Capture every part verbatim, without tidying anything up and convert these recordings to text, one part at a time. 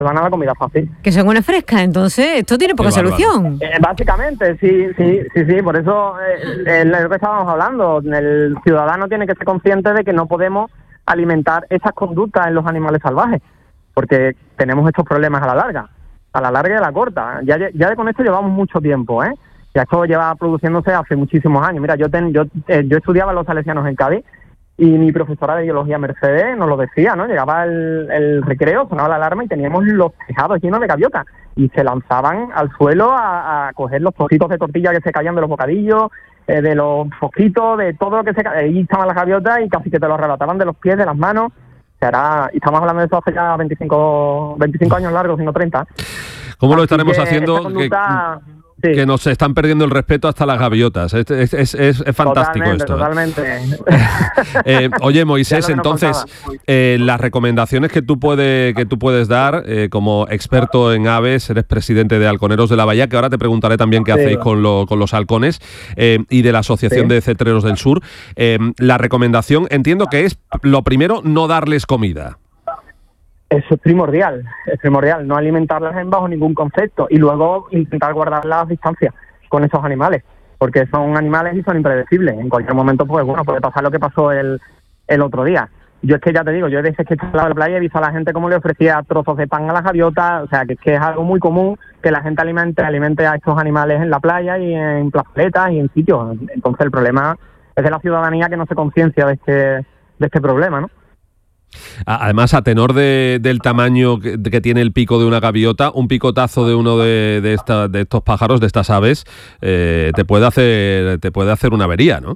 se van a la comida fácil. Que son una fresca, entonces esto tiene poca solución. Eh, básicamente, sí, sí, sí, sí, por eso eh, es lo que estábamos hablando. El ciudadano tiene que ser consciente de que no podemos alimentar esas conductas en los animales salvajes, porque tenemos estos problemas a la larga, a la larga y a la corta. Ya, ya con esto llevamos mucho tiempo, ¿eh? Ya esto lleva produciéndose hace muchísimos años. Mira, yo ten, yo, eh, yo estudiaba en los Salesianos en Cádiz y mi profesora de biología, Mercedes, nos lo decía, ¿no? Llegaba el, el recreo, sonaba la alarma y teníamos los tejados llenos de gaviotas y se lanzaban al suelo a, a coger los trocitos de tortilla que se caían de los bocadillos, eh, de los fosquitos, de todo lo que se caía. Ahí estaban las gaviotas y casi que te los arrebataban de los pies, de las manos. O sea, era, y estamos hablando de eso hace ya veinticinco, veinticinco años largos, sino treinta. ¿Cómo lo estaremos haciendo? Conducta... Que... Sí. Que nos están perdiendo el respeto hasta las gaviotas. Es, es, es, es fantástico totalmente, esto. Totalmente. eh, oye, Moisés, entonces, eh, las recomendaciones que tú, puede, que tú puedes dar eh, como experto en aves, eres presidente de Halconeros de la Bahía, que ahora te preguntaré también qué sí. hacéis con, lo, con los halcones, eh, y de la Asociación sí. de Cetreros del Sur. Eh, la recomendación, entiendo que es, lo primero, no darles comida. Eso es primordial, es primordial, no alimentarlas en bajo ningún concepto y luego intentar guardar las distancias con esos animales, porque son animales y son impredecibles. En cualquier momento, pues bueno, puede pasar lo que pasó el, el otro día. Yo es que ya te digo, yo hay veces que he estado en la playa y he visto a la gente cómo le ofrecía trozos de pan a las gaviotas, o sea, que es que es algo muy común que la gente alimente, alimente a estos animales en la playa y en plazoletas y en sitios. Entonces el problema es de la ciudadanía que no se conciencia de este, de este problema, ¿no? Además, a tenor de, del tamaño que, que tiene el pico de una gaviota, un picotazo de uno de, de, esta, de estos pájaros, de estas aves, eh, te puede hacer te puede hacer una avería, ¿no?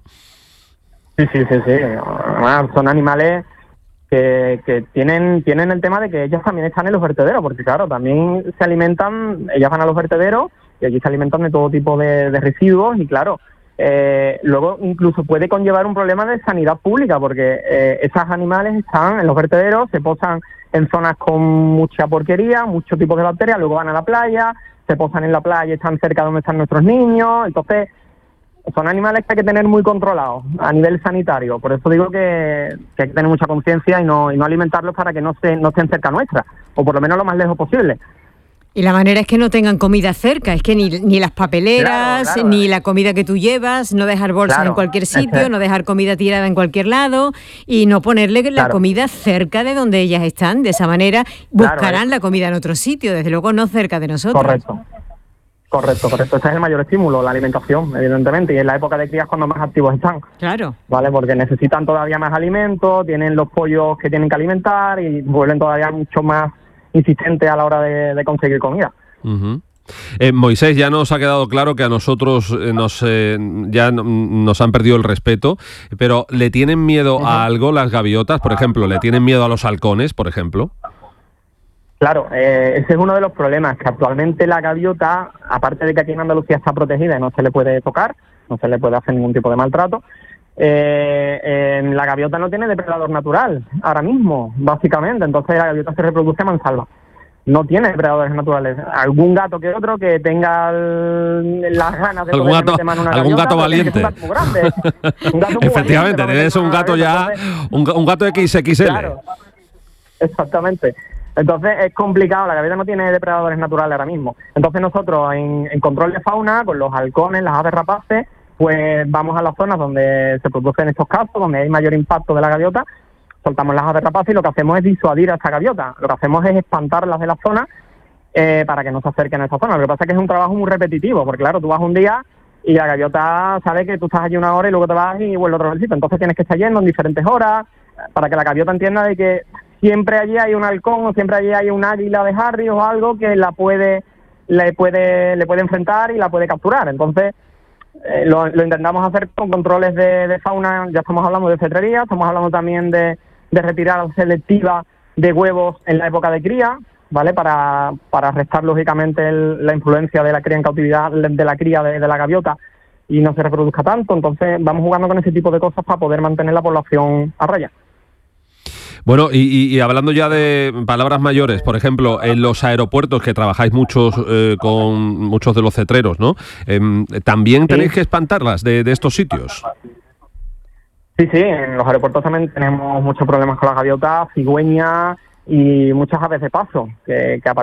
Sí, sí, sí, sí. Además, son animales que, que tienen tienen el tema de que ellas también están en los vertederos, porque claro, también se alimentan, ellas van a los vertederos y allí se alimentan de todo tipo de, de residuos y claro, Eh, luego incluso puede conllevar un problema de sanidad pública porque eh, esos animales están en los vertederos, se posan en zonas con mucha porquería, muchos tipos de bacterias, luego van a la playa, se posan en la playa, están cerca de donde están nuestros niños, entonces son animales que hay que tener muy controlados a nivel sanitario, por eso digo que, que hay que tener mucha conciencia y no, y no alimentarlos para que no, se, no estén cerca nuestra, o por lo menos lo más lejos posible. Y la manera es que no tengan comida cerca, es que ni, ni las papeleras, claro, claro, ni la comida que tú llevas, no dejar bolsas claro, en cualquier sitio, es no dejar comida tirada en cualquier lado y no ponerle la claro. comida cerca de donde ellas están. De esa manera buscarán claro, la comida en otro sitio, desde luego no cerca de nosotros. Correcto, correcto, correcto. Ese es el mayor estímulo, la alimentación, evidentemente, y en la época de cría es cuando más activos están. Claro. Vale, porque necesitan todavía más alimento, tienen los pollos que tienen que alimentar y vuelven todavía mucho más insistente a la hora de, de conseguir comida. Uh-huh. Eh, Moisés, ya nos ha quedado claro que a nosotros eh, nos eh, ya nos han perdido el respeto, pero ¿le tienen miedo uh-huh. a algo las gaviotas? Por ejemplo, ¿le tienen miedo a los halcones, por ejemplo? Claro, eh, ese es uno de los problemas, que actualmente la gaviota, aparte de que aquí en Andalucía está protegida y no se le puede tocar, no se le puede hacer ningún tipo de maltrato, Eh, eh, la gaviota no tiene depredador natural ahora mismo, básicamente, entonces la gaviota se reproduce a mansalva, no tiene depredadores naturales. Algún gato que otro que tenga el, las ganas de algún poder gato, meter mano en una algún gaviota, gato valiente, es un gato muy grande, un gato muy efectivamente, valiente, tienes un gato ya, un, un gato equis equis ele. Claro, exactamente. Entonces es complicado, la gaviota no tiene depredadores naturales ahora mismo. Entonces nosotros en, en control de fauna, con los halcones, las aves rapaces, pues vamos a las zonas donde se producen estos casos, donde hay mayor impacto de la gaviota, soltamos las aves rapaces y lo que hacemos es disuadir a esta gaviota. Lo que hacemos es espantarlas de la zona eh, para que no se acerquen a esta zona. Lo que pasa es que es un trabajo muy repetitivo, porque claro, tú vas un día y la gaviota sabe que tú estás allí una hora y luego te vas y vuelve otro sitio. Entonces tienes que estar yendo en diferentes horas para que la gaviota entienda de que siempre allí hay un halcón o siempre allí hay un águila de Harry o algo que la puede, le puede, le puede enfrentar y la puede capturar. Entonces Eh, lo, lo intentamos hacer con controles de, de fauna, ya estamos hablando de cetrería, estamos hablando también de, de retirada selectiva de huevos en la época de cría, ¿vale? Para, para restar lógicamente el, la influencia de la cría en cautividad, de la cría de, de la gaviota y no se reproduzca tanto. Entonces vamos jugando con ese tipo de cosas para poder mantener la población a raya. Bueno, y, y, y hablando ya de palabras mayores, por ejemplo, en los aeropuertos, que trabajáis muchos eh, con muchos de los cetreros, ¿no? Eh, ¿También tenéis sí. que espantarlas de, de estos sitios? Sí, sí, en los aeropuertos también tenemos muchos problemas con las gaviotas, cigüeñas y muchas aves de paso, que, que